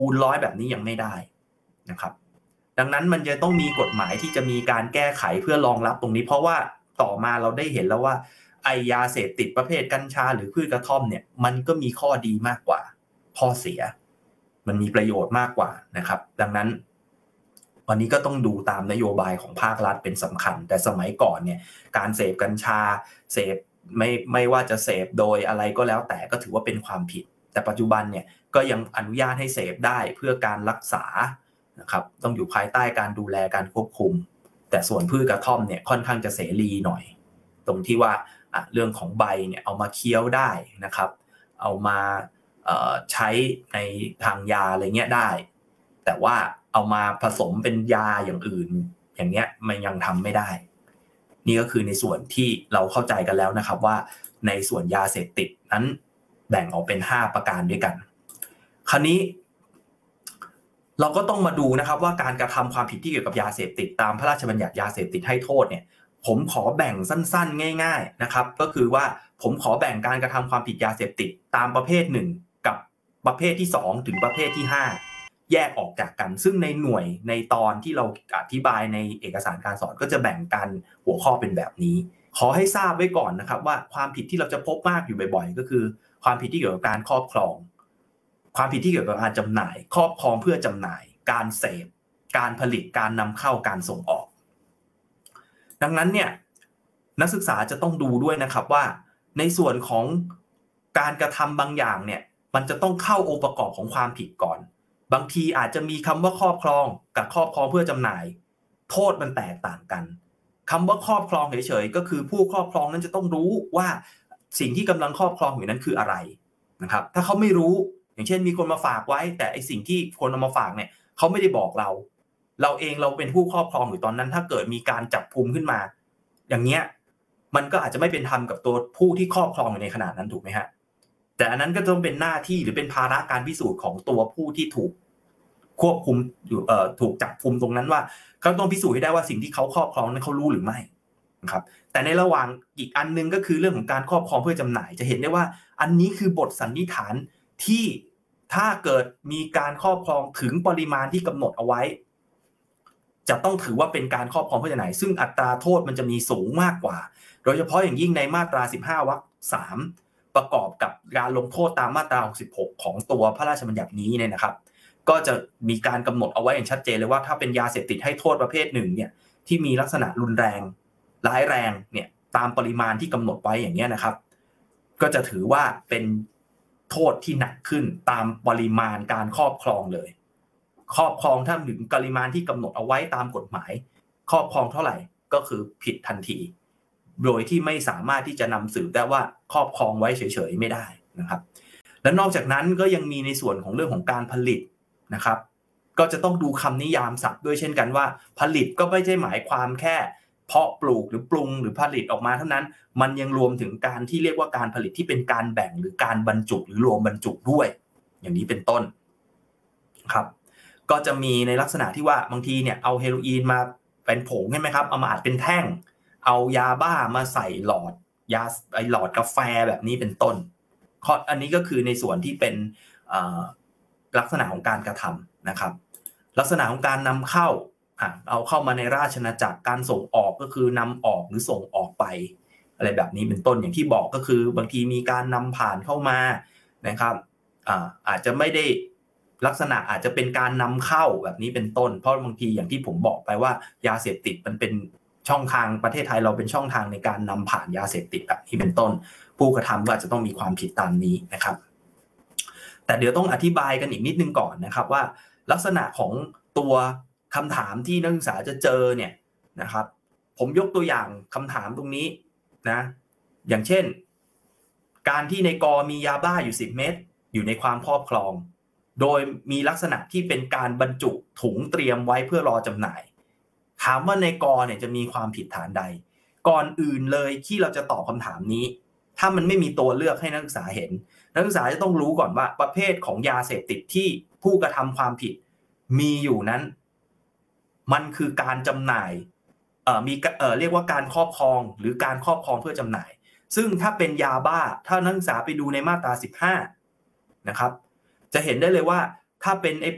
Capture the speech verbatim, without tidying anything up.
คูณร้อยแบบนี้ยังไม่ได้นะครับดังนั้นมันจะต้องมีกฎหมายที่จะมีการแก้ไขเพื่อรองรับตรงนี้เพราะว่าต่อมาเราได้เห็นแล้วว่าไอยาเสพติดประเภทกัญชาหรือพืชกระท่อมเนี่ยมันก็มีข้อดีมากกว่าข้อเสียมันมีประโยชน์มากกว่านะครับดังนั้นวันนี้ก็ต้องดูตามนโยบายของภาครัฐเป็นสำคัญแต่สมัยก่อนเนี่ยการเสพกัญชาเสพไม่ไม่ว่าจะเสพโดยอะไรก็แล้วแต่ก็ถือว่าเป็นความผิดแต่ปัจจุบันเนี่ยก็ยังอนุญาตให้เสพได้เพื่อการรักษานะครับต้องอยู่ภายใต้การดูแลการควบคุมแต่ส่วนพืชกระท่อมเนี่ยค่อนข้างจะเสรีหน่อยตรงที่ว่าเรื่องของใบเนี่ยเอามาเคี้ยวได้นะครับเอามาใช้ในทางยาอะไรเงี้ยได้แต่ว่าเอามาผสมเป็นยาอย่างอื่นอย่างเงี้ยมันยังทำไม่ได้นี่ก็คือในส่วนที่เราเข้าใจกันแล้วนะครับว่าในส่วนยาเสพติดนั้นแบ่งออกเป็นห้าประการด้วยกันคราวนี้เราก็ต้องมาดูนะครับว่าการกระทำความผิดที่เกี่ยวกับยาเสพติดตามพระราชบัญญัติยาเสพติดให้โทษเนี่ยผมขอแบ่งสั้นๆง่ายๆนะครับก็คือว่าผมขอแบ่งการกระทำความผิดยาเสพติดตามประเภทหนึ่งกับประเภทที่สองถึงประเภทที่ห้าแยกออกจากกันซึ่งในหน่วยในตอนที่เราอธิบายในเอกสารการสอนก็จะแบ่งกันหัวข้อเป็นแบบนี้ขอให้ทราบไว้ก่อนนะครับว่าความผิดที่เราจะพบมากอยู่บ่อยๆก็คือความผิดที่เกี่ยวกับการครอบครองความผิดที่เกี่ยวกับการจำหน่ายครอบครองเพื่อจำหน่ายการเสพการผลิตการนำเข้าการส่งออกดังนั้นเนี่ยนักศึกษาจะต้องดูด้วยนะครับว่าในส่วนของการกระทำบางอย่างเนี่ยมันจะต้องเข้าองค์ประกอบของความผิดก่อนบางทีอาจจะมีคำว่าครอบครองกับครอบครองเพื่อจำหน่ายโทษมันแตกต่างกันคำว่าครอบครองเฉยๆก็คือผู้ครอบครองนั้นจะต้องรู้ว่าสิ่งที่กำลังครอบครองอยู่นั้นคืออะไรนะครับถ้าเขาไม่รู้อย่างเช่นมีคนมาฝากไว้แต่ไอสิ่งที่คนเอามาฝากเนี่ยเขาไม่ได้บอกเราเราเองเราเป็นผู้ครอบครองอยู่ตอนนั้นถ้าเกิดมีการจับกุมขึ้นมาอย่างเงี้ยมันก็อาจจะไม่เป็นธรรมกับตัวผู้ที่ครอบครองอยู่ในขณะนั้นถูกไหมฮะแต่อันนั้นก็ต้องเป็นหน้าที่หรือเป็นภาระการพิสูจน์ของตัวผู้ที่ถูกควบคุมอยู่เอ่อถูกจับกุมตรงนั้นว่าเขาต้องพิสูจน์ให้ได้ว่าสิ่งที่เขาครอบครองนั้นเขารู้หรือไม่นะครับแต่ในระหว่างอีกอันนึงก็คือเรื่องของการครอบครองเพื่อจำหน่ายจะเห็นได้ว่าอันนี้คือบทสันนิษฐานที่ถ้าเกิดมีการครอบครองถึงปริมาณที่กำหนดเอาไว้จะต้องถือว่าเป็นการครอบครองเพื่อจำหน่ายซึ่งอัตราโทษมันจะมีสูงมากกว่าโดยเฉพาะอย่างยิ่งในมาตราสิบห้าวรรคสามประกอบกับการลงโทษตามมาตราหกสิบหกของตัวพระราชบัญญัตินี้เนี่ยนะครับก็จะมีการกำหนดเอาไว้อย่างชัดเจนเลยว่าถ้าเป็นยาเสพติดให้โทษประเภทหนึ่งเนี่ยที่มีลักษณะรุนแรงร้ายแรงเนี่ยตามปริมาณที่กำหนดไว้อย่างนี้นะครับก็จะถือว่าเป็นโทษที่หนักขึ้นตามปริมาณการครอบครองเลยครอบครองถ้าถึงปริมาณที่กำหนดเอาไว้ตามกฎหมายครอบครองเท่าไหร่ก็คือผิดทันทีโดยที่ไม่สามารถที่จะนำสืบได้ว่าครอบครองไว้เฉยๆไม่ได้นะครับและนอกจากนั้นก็ยังมีในส่วนของเรื่องของการผลิตนะครับก็จะต้องดูคำนิยามศัพท์ด้วยเช่นกันว่าผลิตก็ไม่ใช่หมายความแค่เพาะปลูกหรือปรุงหรือผลิตออกมาเท่านั้นมันยังรวมถึงการที่เรียกว่าการผลิตที่เป็นการแบ่งหรือการบรรจุหรือรวมบรรจุด้วยอย่างนี้เป็นต้นครับก็จะมีในลักษณะที่ว่าบางทีเนี่ยเอาเฮโรอีนมาเป็นผงใช่ไหมครับเอามาอัดเป็นแท่งเอายาบ้ามาใส่หลอดยาไอหลอดกาแฟแบบนี้เป็นต้นข้ออันนี้ก็คือในส่วนที่เป็นลักษณะของการกระทำนะครับลักษณะของการนำเข้าเอาเข้ามาในราชอาณาจักรการส่งออกก็คือนำออกหรือส่งออกไปอะไรแบบนี้เป็นต้นอย่างที่บอกก็คือบางทีมีการนำผ่านเข้ามานะครับ อาอาจจะไม่ได้ลักษณะอาจจะเป็นการนำเข้าแบบนี้เป็นต้นเพราะบางทีอย่างที่ผมบอกไปว่ายาเสพติดมันเป็นช่องทางประเทศไทยเราเป็นช่องทางในการนำผ่านยาเสพติดแบบนี้เป็นต้นผู้กระทำก็อาจจะต้องมีความผิดตามนี้นะครับแต่เดี๋ยวต้องอธิบายกันอีกนิดนึงก่อนนะครับว่าลักษณะของตัวคำถามที่นักศึกษาจะเจอเนี่ยนะครับผมยกตัวอย่างคำถามตรงนี้นะอย่างเช่นการที่ในกอมียาบ้าอยู่สิบเม็ดอยู่ในความครอบครองโดยมีลักษณะที่เป็นการบรรจุถุงเตรียมไว้เพื่อรอจำหน่ายถามว่าในกอเนี่ยจะมีความผิดฐานใดก่อนอื่นเลยที่เราจะตอบคำถามนี้ถ้ามันไม่มีตัวเลือกให้นักศึกษาเห็นนักศึกษาจะต้องรู้ก่อนว่าประเภทของยาเสพติดที่ผู้กระทำความผิดมีอยู่นั้นมันคือการจำหน่ายเอ่อมีเอ่อเรียกว่าการครอบครองหรือการครอบครองเพื่อจำหน่ายซึ่งถ้าเป็นยาบ้าถ้านักศึกษาไปดูในมาตราสิบห้านะครับจะเห็นได้เลยว่าถ้าเป็นไอ้